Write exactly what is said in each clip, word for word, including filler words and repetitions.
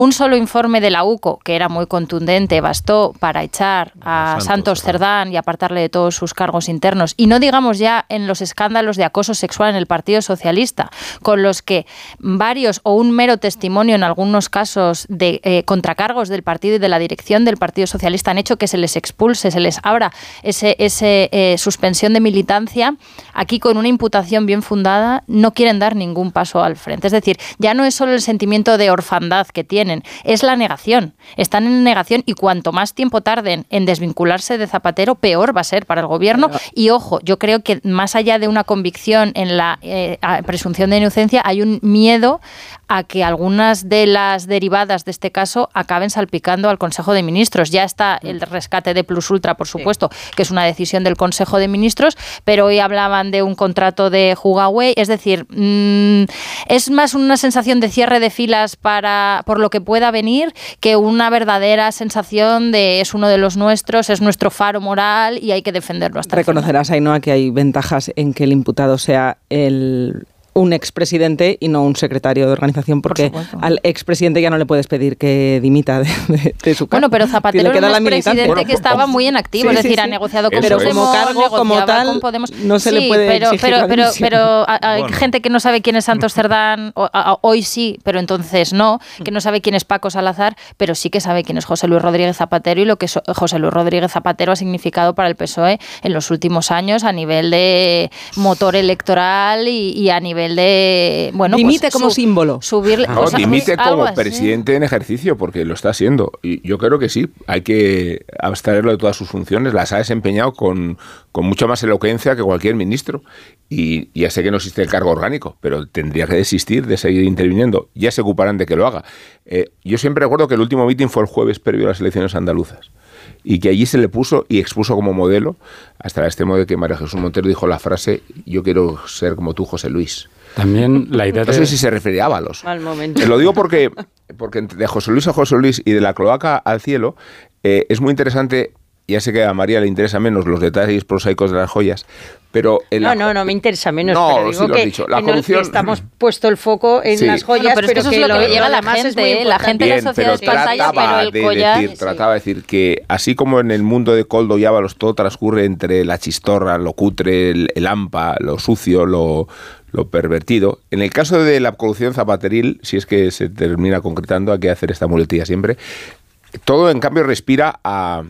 Un solo informe de la U C O, que era muy contundente, bastó para echar a Santos, Santos Cerdán y apartarle de todos sus cargos internos. Y no digamos ya en los escándalos de acoso sexual en el Partido Socialista, con los que varios o un mero testimonio en algunos casos de eh, contracargos del partido y de la dirección del Partido Socialista han hecho que se les expulse, se les abra ese, ese eh, suspensión de militancia. Aquí, con una imputación bien fundada, no quieren dar ningún paso al frente. Es decir, ya no es solo el sentimiento de orfandad que tienen, es la negación. Están en negación y cuanto más tiempo tarden en desvincularse de Zapatero, peor va a ser para el gobierno. Pero, y ojo, yo creo que más allá de una convicción en la eh, presunción de inocencia, hay un miedo a que algunas de las derivadas de este caso acaben salpicando al Consejo de Ministros. Ya está el rescate de Plus Ultra, por supuesto, sí, que es una decisión del Consejo de Ministros, pero hoy hablaban de un contrato de Huawei. Es decir, mmm, es más una sensación de cierre de filas para por lo que pueda venir que una verdadera sensación de es uno de los nuestros, es nuestro faro moral y hay que defenderlo hasta el final. Reconocerás, Ainhoa, que hay ventajas en que el imputado sea el... un expresidente y no un secretario de organización, porque al expresidente ya no le puedes pedir que dimita de, de, de su cargo. Bueno, pero Zapatero era un expresidente bueno, que estaba muy en activo, sí, es decir, sí, sí. ha negociado con pero Podemos, como cargo, como tal, con Podemos. No se sí, le puede pero, exigir pero, la pero, pero hay bueno. gente que no sabe quién es Santos Cerdán, o, a, hoy sí, pero entonces no, que no sabe quién es Paco Salazar, pero sí que sabe quién es José Luis Rodríguez Zapatero y lo que so, José Luis Rodríguez Zapatero ha significado para el P S O E en los últimos años a nivel de motor electoral y, y a nivel de bueno, dimite pues, como su, símbolo. Subirle, no, o sea, dimite como así. presidente en ejercicio, porque lo está haciendo. Y yo creo que sí, hay que abstraerlo de todas sus funciones. Las ha desempeñado con, con mucha más elocuencia que cualquier ministro. Y ya sé que no existe el cargo orgánico, pero tendría que desistir de seguir interviniendo. Ya se ocuparán de que lo haga. Eh, yo siempre recuerdo que el último mitin fue el jueves previo a las elecciones andaluzas. Y que allí se le puso y expuso como modelo, hasta el extremo de que María Jesús Montero dijo la frase: yo quiero ser como tú, José Luis. También la idea de... No sé si se refería a Ábalos. Al momento. Te lo digo porque, porque de José Luis a José Luis y de la cloaca al cielo eh, es muy interesante. Ya sé que a María le interesan menos los detalles prosaicos de las joyas, pero... En no, la... no, no me interesa menos, no, pero digo sí que, dicho. La que corrupción... no, estamos puesto el foco en sí. las joyas, bueno, pero, pero es que, que eso es lo que lo, llega a la gente, gente, la gente Bien, de la sociedad pero pantalla, pero el de collar... Decir, trataba de decir que así como en el mundo de Koldo y Ábalos todo transcurre entre la chistorra, lo cutre, el, el hampa, lo sucio, lo... lo pervertido. En el caso de la corrupción zapateril, si es que se termina concretando, hay que hacer esta muletilla siempre, todo en cambio respira a,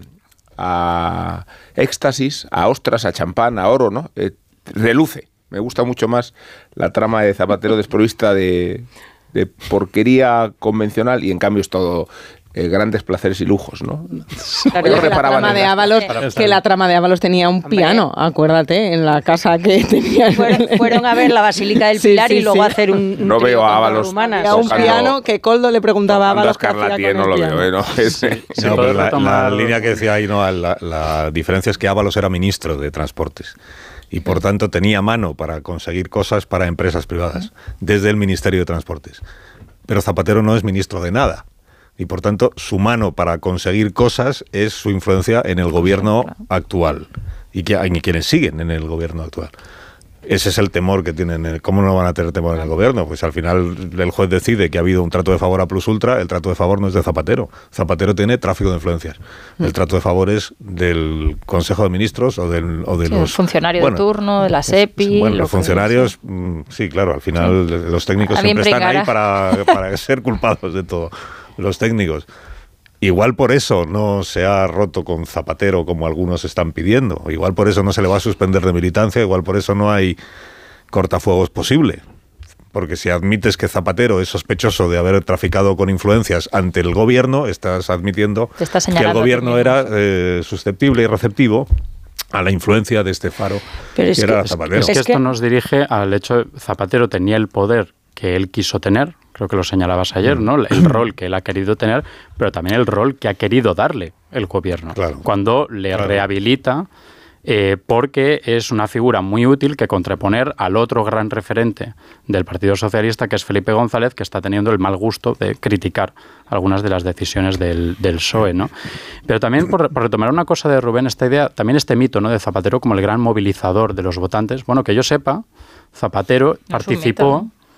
a éxtasis, a ostras, a champán, a oro, ¿no? Eh, reluce. Me gusta mucho más la trama de Zapatero desprovista de, de porquería convencional y en cambio es todo... Eh, grandes placeres y lujos, ¿no? Claro, que, la trama de Ábalos, que la trama de Ábalos tenía un Hombre. piano, acuérdate, en la casa que tenía. Fueron, fueron a ver la Basílica del Pilar sí, sí, y luego sí. hacer un, un no veo a Ábalos. Había un piano que Coldo le preguntaba a Ábalos. Carlatier, no lo veo, ¿eh? No, es, sí, sí, no, pero la, la línea que decía ahí, no, la, la diferencia es que Ábalos era ministro de Transportes. Y por tanto tenía mano para conseguir cosas para empresas privadas, desde el Ministerio de Transportes. Pero Zapatero no es ministro de nada. Y por tanto, su mano para conseguir cosas es su influencia en el gobierno actual. Y, que, y quienes siguen en el gobierno actual. Ese es el temor que tienen. ¿Cómo no van a tener temor en el gobierno? Pues al final el juez decide que ha habido un trato de favor a Plus Ultra. El trato de favor no es de Zapatero. Zapatero tiene tráfico de influencias. El trato de favor es del Consejo de Ministros o, del, o de sí, los... El funcionario bueno, de turno, de la SEPI... Bueno, los funcionarios, que, sí. sí, claro, al final sí. los técnicos siempre están ahí para, para ser culpados de todo. Los técnicos. Igual por eso no se ha roto con Zapatero como algunos están pidiendo. Igual por eso no se le va a suspender de militancia. Igual por eso no hay cortafuegos posible. Porque si admites que Zapatero es sospechoso de haber traficado con influencias ante el gobierno, estás admitiendo que el gobierno era eh, susceptible y receptivo a la influencia de este faro Pero que es era que, Zapatero. Es que esto nos dirige al hecho de que Zapatero tenía el poder que él quiso tener, creo que lo señalabas ayer, ¿no? El rol que él ha querido tener, pero también el rol que ha querido darle el gobierno. Claro. Cuando le claro. rehabilita, eh, porque es una figura muy útil que contraponer al otro gran referente del Partido Socialista, que es Felipe González, que está teniendo el mal gusto de criticar algunas de las decisiones del, del P S O E, ¿no? Pero también, por, por retomar una cosa de Rubén, esta idea, también este mito, ¿no?, de Zapatero como el gran movilizador de los votantes. Bueno, que yo sepa, Zapatero no participó...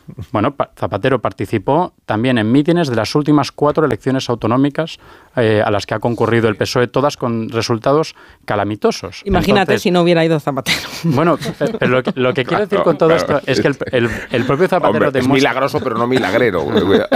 Bueno, Zapatero participó también en mítines de las últimas cuatro elecciones autonómicas eh, a las que ha concurrido el P S O E, todas con resultados calamitosos. Imagínate Entonces, si no hubiera ido Zapatero. Bueno, pero lo que, lo que quiero decir con todo esto es que el, el, el propio Zapatero... Hombre, es milagroso, pero no milagrero.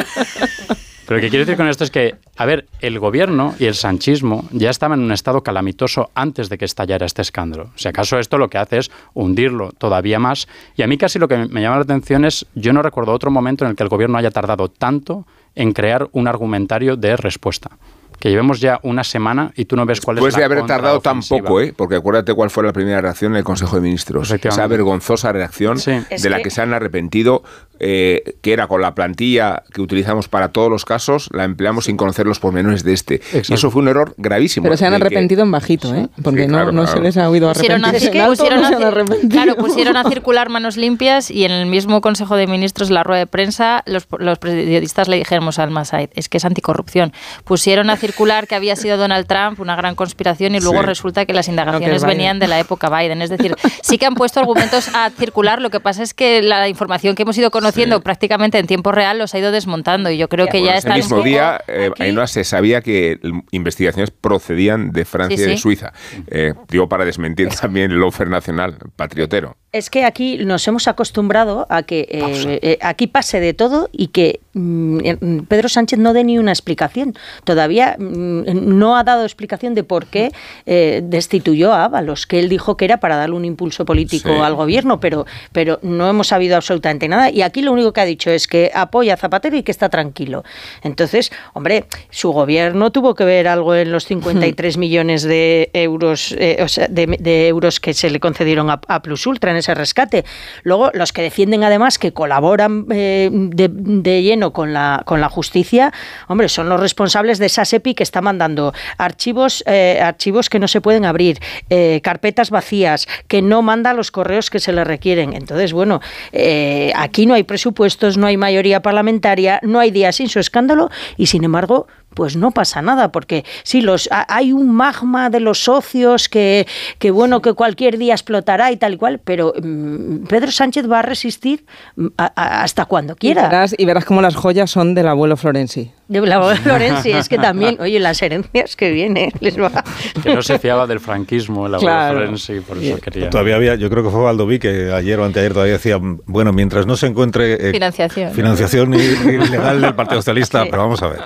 Pero lo que quiero decir con esto es que, a ver, el gobierno y el sanchismo ya estaban en un estado calamitoso antes de que estallara este escándalo. Si acaso esto lo que hace es hundirlo todavía más. Y a mí casi lo que me llama la atención es, yo no recuerdo otro momento en el que el gobierno haya tardado tanto en crear un argumentario de respuesta. Que llevemos ya una semana y tú no ves cuál es la contraofensiva. Después de haber tardado tan poco, ¿eh? Porque acuérdate cuál fue la primera reacción en el Consejo de Ministros. Esa vergonzosa reacción sí. de es la que... que se han arrepentido, eh, que era con la plantilla que utilizamos para todos los casos, la empleamos sin conocer los pormenores de este. Exacto. Y eso fue un error gravísimo. Pero se han arrepentido que... en bajito, ¿eh? Porque sí, claro, no, no claro. se les ha oído arrepentirse. Pusieron a, pusieron no se han arrepentido. Claro, pusieron a circular manos limpias y en el mismo Consejo de Ministros, en la rueda de prensa, los, los periodistas le dijimos al Masaid, es que es anticorrupción. Pusieron a circular que había sido Donald Trump, una gran conspiración, y luego sí. resulta que las indagaciones no, que venían de la época Biden. Es decir, sí que han puesto argumentos a circular, lo que pasa es que la información que hemos ido conociendo sí. prácticamente en tiempo real los ha ido desmontando, y yo creo que bueno, ya están... El mismo día, eh, ahí no se sabía que investigaciones procedían de Francia sí, sí. y de Suiza. Eh, digo, para desmentir también el lawfare nacional, patriotero. Es que aquí nos hemos acostumbrado a que eh, eh, aquí pase de todo y que mm, Pedro Sánchez no dé ni una explicación. Todavía mm, no ha dado explicación de por qué eh, destituyó a Ábalos, que él dijo que era para darle un impulso político sí. al gobierno, pero, pero no hemos sabido absolutamente nada. Y aquí lo único que ha dicho es que apoya a Zapatero y que está tranquilo. Entonces, hombre, su gobierno tuvo que ver algo en los cincuenta y tres millones de euros, eh, o sea, de, de euros que se le concedieron a, a Plus Ultra en ese rescate. Luego, los que defienden además que colaboran eh, de, de lleno con la, con la justicia, hombre, son los responsables de esa SEPI que está mandando archivos, eh, archivos que no se pueden abrir, eh, carpetas vacías, que no manda los correos que se le requieren. Entonces, bueno, eh, aquí no hay presupuestos, no hay mayoría parlamentaria, no hay día sin su escándalo y, sin embargo, pues no pasa nada, porque sí, los, hay un magma de los socios que, que bueno, que cualquier día explotará y tal y cual, pero um, Pedro Sánchez va a resistir a, a, hasta cuando quiera. Y verás, y verás cómo las joyas son del abuelo Florenzi. Del abuelo Florenzi, es que también, oye, las herencias que vienen, les va... Que no se fiaba del franquismo el abuelo claro. Florenzi, por eso quería... Todavía había, yo creo que fue Baldoví que ayer o anteayer todavía decía, bueno, mientras no se encuentre... Eh, financiación. Financiación ilegal del Partido Socialista, sí. pero vamos a ver...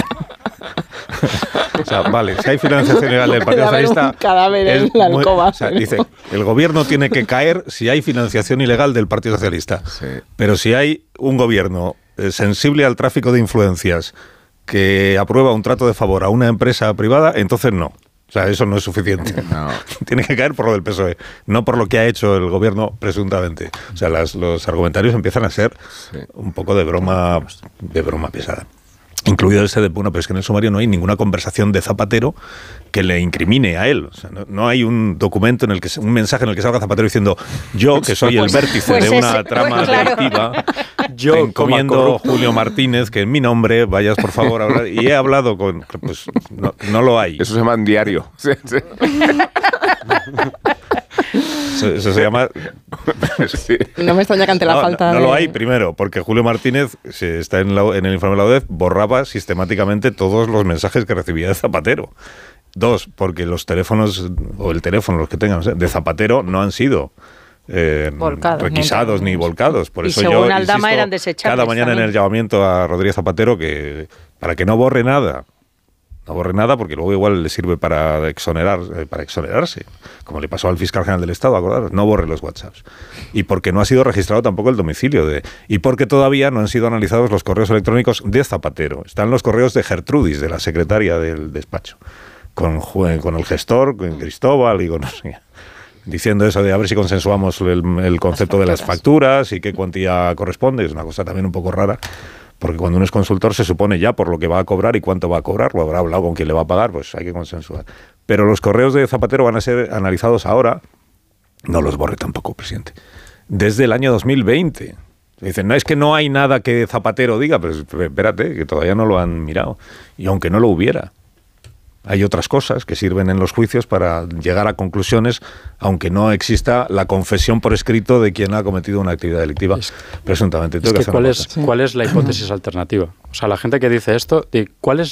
O sea, vale, si hay financiación ilegal del Partido Socialista... Un cadáver en la alcoba. Muy, o sea, dice, el gobierno tiene que caer si hay financiación ilegal del Partido Socialista. Sí. Pero si hay un gobierno eh, sensible al tráfico de influencias que aprueba un trato de favor a una empresa privada, entonces no. O sea, eso no es suficiente. No. Tiene que caer por lo del P S O E, no por lo que ha hecho el gobierno presuntamente. O sea, las, los argumentarios empiezan a ser sí. un poco de broma, de broma pesada. Incluido ese de, bueno, pero es que en el sumario no hay ninguna conversación de Zapatero que le incrimine a él. O sea, no, no hay un documento, en el que un mensaje en el que salga Zapatero diciendo yo, que soy pues, el vértice pues de una ese, trama pues, claro. delictiva, yo encomiendo Julio Martínez, que en mi nombre vayas por favor a hablar. Y he hablado con... Pues no, no lo hay. Eso se llama un diario. Sí, sí. Eso, eso se llama... Sí. No me extraña que ante la no, falta no, no de... lo hay, primero, porque Julio Martínez, si está en, la, en el informe de la O D E F, borraba sistemáticamente todos los mensajes que recibía de Zapatero. Dos, porque los teléfonos, o el teléfono, los que tengan, de Zapatero no han sido... Eh, volcados, requisados ni, ni volcados. Por y eso según yo Aldama insisto, eran desechables cada mañana también. En el llamamiento a Rodríguez Zapatero que para que no borre nada, no borre nada porque luego igual le sirve para exonerar, para exonerarse, como le pasó al fiscal general del Estado, acordaros, no borre los WhatsApps. Y porque no ha sido registrado tampoco el domicilio de, y porque todavía no han sido analizados los correos electrónicos de Zapatero. Están los correos de Gertrudis, de la secretaria del despacho, con, con el gestor, con Cristóbal y con no sé, diciendo eso de a ver si consensuamos el, el concepto las de las facturas y qué cuantía corresponde. Es una cosa también un poco rara, porque cuando uno es consultor se supone ya por lo que va a cobrar y cuánto va a cobrar, lo habrá hablado con quién le va a pagar, pues hay que consensuar. Pero los correos de Zapatero van a ser analizados ahora, no los borre tampoco, presidente, desde el año dos mil veinte. Dicen, no, es que no hay nada que Zapatero diga, pero espérate, que todavía no lo han mirado. Y aunque no lo hubiera, Hay otras cosas que sirven en los juicios para llegar a conclusiones, aunque no exista la confesión por escrito de quien ha cometido una actividad delictiva, es, presuntamente. Es que, ¿cuál, es, ¿Cuál es la hipótesis alternativa? O sea, la gente que dice esto, ¿cuál es